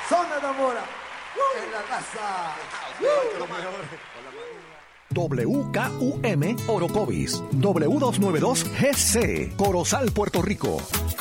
Zona de Mora. En la casa. WKUM Orocovis, W292 GC, Corozal, Puerto Rico.